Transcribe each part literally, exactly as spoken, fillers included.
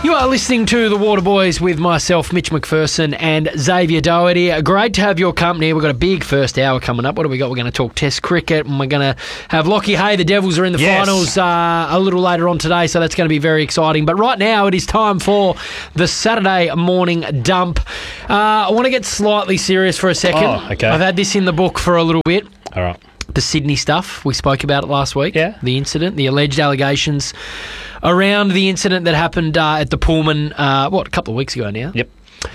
You are listening to The Water Boys with myself, Mitch McPherson, and Xavier Doherty. Great to have your company. We've got a big first hour coming up. What do we got? We're going to talk Test cricket, and we're going to have Lockie Hay. The Devils are in the yes. finals uh, a little later on today, so that's going to be very exciting. But right now, it is time for the Saturday morning dump. Uh, I want to get slightly serious for a second. Oh, okay. I've had this in the book for a little bit. All right. The Sydney stuff. We spoke about it last week. Yeah. The incident, the alleged allegations around the incident that happened uh, at the Pullman, uh, what, a couple of weeks ago now? Yep.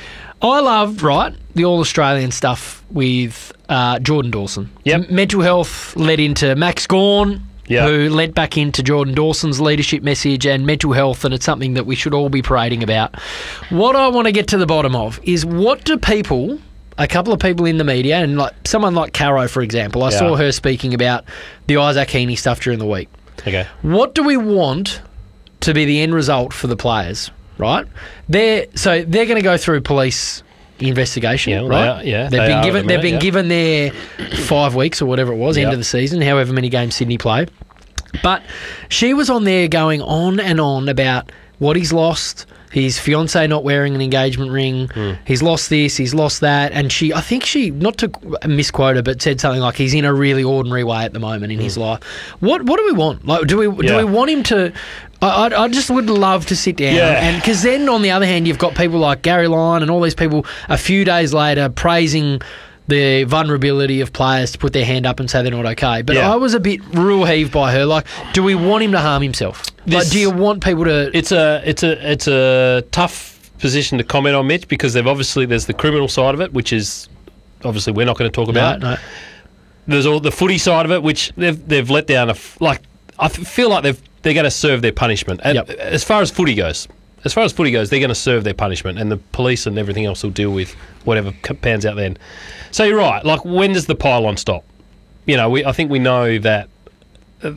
I loved, right, the All-Australian stuff with uh, Jordan Dawson. Yep. Mental health led into Max Gawn, Yep. who led back into Jordan Dawson's leadership message and mental health, and it's something that we should all be parading about. What I want to get to the bottom of is what do people... A couple of people in the media, and like someone like Caro, for example, I Yeah. saw her speaking about the Isaac Heaney stuff during the week. Okay. What do we want to be the end result for the players, right? They're so they're going to go through police investigation, Yeah, well, right? they are, yeah, they've they been are given at the they've minute, been yeah. given their five weeks or whatever it was, end Yep. of the season, however many games Sydney play. But she was on there going on and on about what he's lost. His fiancée not wearing an engagement ring. Mm. He's lost this. He's lost that. And she, I think she, not to misquote her, but said something like he's in a really ordinary way at the moment in mm. his life. What What do we want? Like, do we Yeah. do we want him to? I, I I just would love to sit down Yeah. and because then on the other hand you've got people like Gary Lyon and all these people a few days later praising the vulnerability of players to put their hand up and say they're not okay. But Yeah. I was a bit real heaved by her. Like, do we want him to harm himself? Like, This- do you want people to? It's a it's a it's a tough position to comment on, Mitch, because they've obviously there's the criminal side of it, which is obviously we're not going to talk about. No, no. There's all the footy side of it, which they've they've let down a f- like I f- feel like they've they're going to serve their punishment. And Yep. as far as footy goes, as far as footy goes, they're going to serve their punishment, and the police and everything else will deal with whatever c- pans out then. So you're right. Like, when does the pylon stop? You know, we I think we know that uh,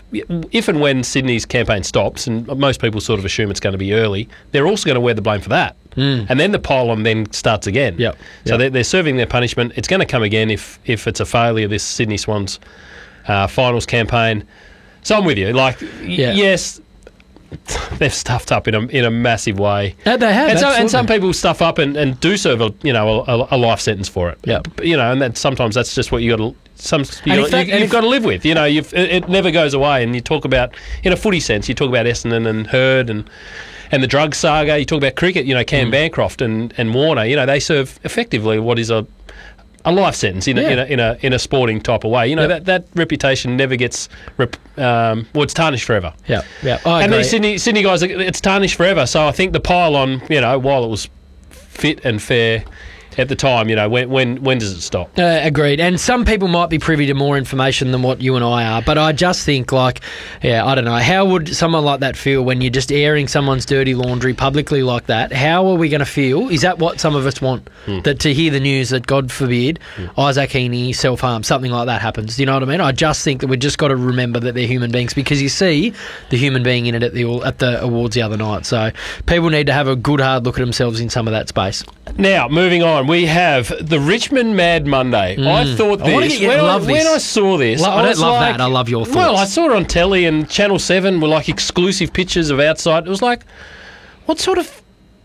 if and when Sydney's campaign stops, and most people sort of assume it's going to be early, they're also going to wear the blame for that. Mm. And then the pylon then starts again. Yep. So Yep. they're, they're serving their punishment. It's going to come again if if it's a failure, this Sydney Swans uh, finals campaign. So I'm with you. Like, y- Yeah. yes, they've stuffed up in a in a massive way. Uh, they have, And, so, and absolutely. some people stuff up and, and do serve a you know a, a life sentence for it. Yep. But, you know, and that sometimes that's just what you got to some you And gotta, in fact- you, and you've if- got to live with. You know, you've, it, it never goes away. And you talk about in a footy sense, you talk about Essendon and Hurd and and the drug saga. You talk about cricket. You know, Cam Mm. Bancroft and, and Warner. You know, they serve effectively what is a a life sentence in a, Yeah. in a in a in a sporting type of way. You know, Yep. that, that reputation never gets rep, um, well, it's tarnished forever. Yeah, yeah. I And agree. these Sydney Sydney guys, it's tarnished forever. So I think the pylon, you know, while it was fit and fair at the time, you know, when when when does it stop? Uh, agreed. And some people might be privy to more information than what you and I are, but I just think, like, yeah, I don't know. How would someone like that feel when you're just airing someone's dirty laundry publicly like that? How are we going to feel? Is that what some of us want? Hmm. That to hear the news that, God forbid, Isaac Heaney self-harm, something like that happens. Do you know what I mean? I just think that we've just got to remember that they're human beings, because you see the human being in it at the at the awards the other night. So people need to have a good hard look at themselves in some of that space. Now, moving on, we have the Richmond Mad Monday. I thought this, I wanna get you- when, love I, this. when I saw this, Lo- I don't was love like, that. I love your Well, I thoughts. saw it on telly, and Channel seven were like exclusive pictures of outside. It was like, what sort of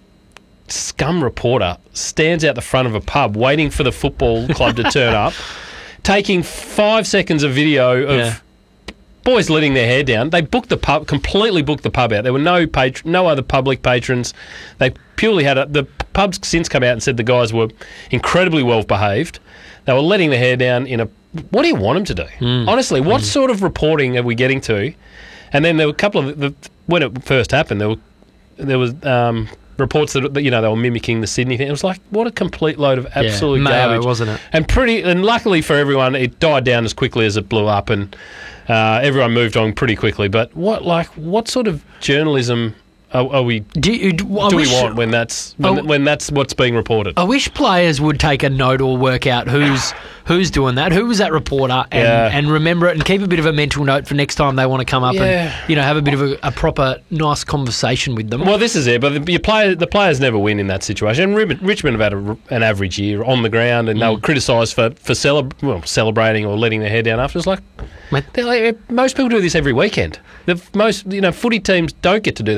scum reporter stands out the front of a pub waiting for the football club to turn up, taking five seconds of video of Yeah. boys letting their hair down? They booked the pub, completely booked the pub out. There were no patr- no other public patrons. They purely had a, the pub's since come out and said the guys were incredibly well behaved. They were letting their hair down in a. What do you want them to do? Mm. Honestly, what sort of reporting are we getting to? And then there were a couple of the, when it first happened, there were there was um, reports that that, you know they were mimicking the Sydney thing. It was like, what a complete load of absolute yeah, Mayo, garbage, wasn't it? And pretty, and luckily for everyone, it died down as quickly as it blew up, and uh, everyone moved on pretty quickly. But what, like, what sort of journalism are, are we? Do, you, do, I do wish, we want when that's when, Oh. when that's what's being reported? I wish players would take a note or work out who's who's doing that, who was that reporter, and, Yeah. and remember it and keep a bit of a mental note for next time they want to come up Yeah. and you know have a bit of a, a proper nice conversation with them. Well, this is it, but the, your player, the players never win in that situation. And Ri- Richmond have had a, an average year on the ground, and they Mm. were criticised for for celeb- well, celebrating or letting their hair down after. It's like, Mate. they're like, most people do this every weekend. The f- most, you know, footy teams don't get to do that every weekend.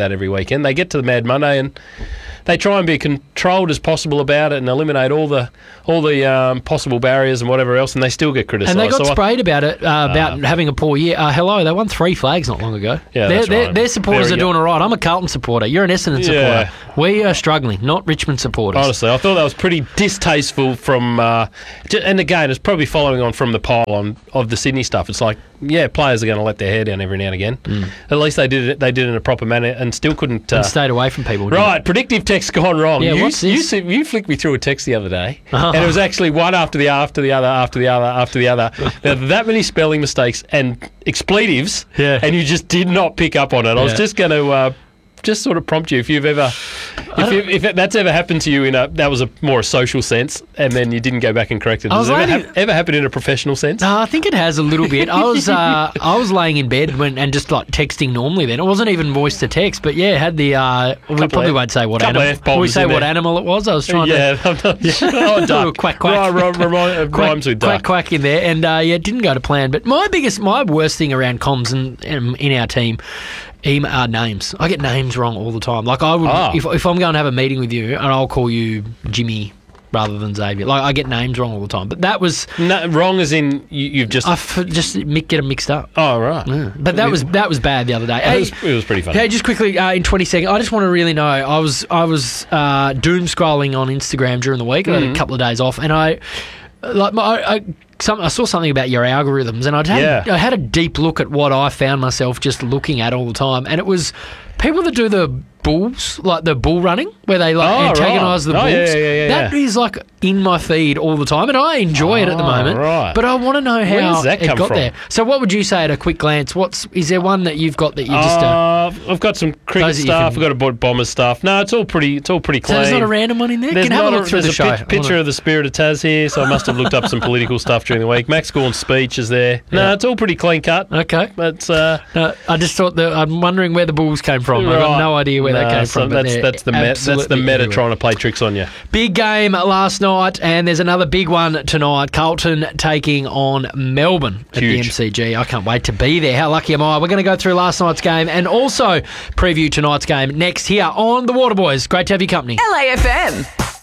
weekend. They get to the Mad Monday and they try and be controlled as possible about it and eliminate all the all the um, possible barriers and whatever else, and they still get criticised. And they got so sprayed I, about it, uh, about uh, having a poor year. Uh, hello, they won three flags not long ago. Yeah, their, that's their, right. their supporters Very are doing all right. I'm a Carlton supporter. You're an Essendon supporter. Yeah. We are struggling, not Richmond supporters. Honestly, I thought that was pretty distasteful from... Uh, and again, it's probably following on from the pile-on of the Sydney stuff. It's like, yeah, players are going to let their hair down every now and again. Mm. At least they did it They did it in a proper manner and still couldn't... Uh, and stayed away from people. Right, it? predictive text gone wrong. Yeah, you, what's this? You, you flicked me through a text the other day, uh-huh. and it was actually one after the after the other, after the other, after the other. There were that many spelling mistakes and expletives, yeah. and you just did not pick up on it. I was yeah. just going to... Uh, just sort of prompt you if you've ever, if, you, if that's ever happened to you in a that was a more a social sense, and then you didn't go back and correct it. Does it ever, ha- ever happen in a professional sense? Uh, I think it has a little bit. I was uh, I was laying in bed when and just like texting normally. Then it wasn't even voice to text, but yeah, it had the. Uh, we probably of, won't say what animal. Will we say what there. animal it was? I was trying yeah, to. I'm not sure. Oh, duck. quack quack. Right, rhymes quack, with quack duck. quack in there, and uh, yeah, it didn't go to plan. But my biggest, my worst thing around comms and in, in our team. Email, uh, names. I get names wrong all the time. Like I would, ah. if if I'm going to have a meeting with you, and I'll call you Jimmy rather than Xavier. Like I get names wrong all the time. But that was no, wrong, as in you, you've just I f- just get them mixed up. Oh right. Yeah. But that was that was bad the other day. It, hey, was, it was pretty funny. Hey, just quickly uh, in twenty seconds, I just want to really know. I was I was uh, doom scrolling on Instagram during the week. I mm-hmm. had a couple of days off, and I like my. I, I, Some, I saw something about your algorithms, and I'd had, yeah. I had a deep look at what I found myself just looking at all the time, and it was people that do the bulls, like the bull running, where they like oh, antagonise right. the oh, bulls. Yeah, yeah, yeah, that yeah. is like in my feed all the time, and I enjoy oh, it at the moment. Right. But I want to know how Where does that it come got from? there. So, what would you say at a quick glance? What's is there one that you've got that you just? Uh, Uh, I've got some cricket stuff. I've got a bo- Bombers stuff. No, it's all pretty. It's all pretty clean. So there's not a random one in there. There's Can have a not look through there's the a show. Pic- picture of the Spirit of Taz here, so I must have looked up some political stuff during the week. Max Gorn's speech is there. No, Yeah. it's all pretty clean cut. Okay, but uh, no, I just thought that I'm wondering where the bulls came from. Right. I've got no idea where no, they came so from. But that's that's the met, that's the absolutely meta everywhere. trying to play tricks on you. Big game last night, and there's another big one tonight. Carlton taking on Melbourne at Huge. the M C G. I can't wait to be there. How lucky am I? We're going to go through last night's game and also preview tonight's game next here on The Waterboys. Great to have your company. L A F M.